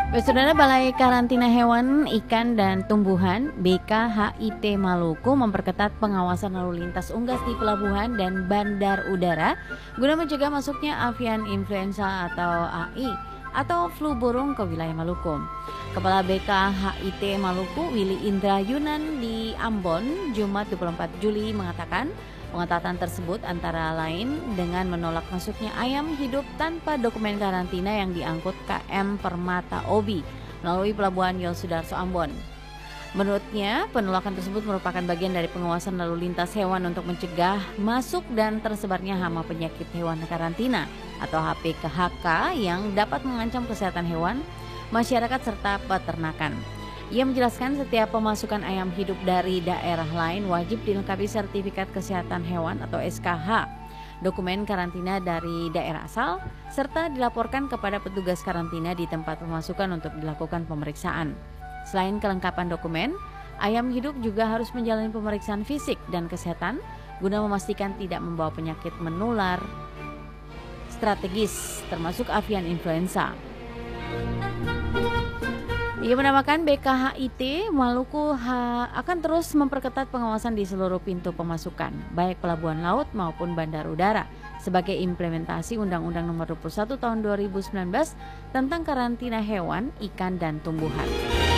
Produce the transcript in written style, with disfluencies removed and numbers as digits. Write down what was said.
Saudara, Balai Karantina Hewan, Ikan, dan Tumbuhan (BKHIT) Maluku memperketat pengawasan lalu lintas unggas di pelabuhan dan bandar udara guna mencegah masuknya avian influenza atau AI atau flu burung ke wilayah Maluku. Kepala BKHIT Maluku, Willy Indra Yunan di Ambon, Jumat 24 Juli mengatakan pengetatan tersebut antara lain dengan menolak masuknya ayam hidup tanpa dokumen karantina yang diangkut KM Permata Obi melalui Pelabuhan Yosudarso Ambon. Menurutnya, penolakan tersebut merupakan bagian dari pengawasan lalu lintas hewan untuk mencegah masuk dan tersebarnya hama penyakit hewan karantina atau HPKHK yang dapat mengancam kesehatan hewan, masyarakat serta peternakan. Ia menjelaskan setiap pemasukan ayam hidup dari daerah lain wajib dilengkapi sertifikat kesehatan hewan atau SKH, dokumen karantina dari daerah asal, serta dilaporkan kepada petugas karantina di tempat pemasukan untuk dilakukan pemeriksaan. Selain kelengkapan dokumen, ayam hidup juga harus menjalani pemeriksaan fisik dan kesehatan guna memastikan tidak membawa penyakit menular strategis termasuk avian influenza. Ia menambahkan BKHIT Maluku akan terus memperketat pengawasan di seluruh pintu pemasukan, baik pelabuhan laut maupun bandar udara, sebagai implementasi Undang-Undang Nomor 21 Tahun 2019 tentang karantina hewan, ikan, dan tumbuhan.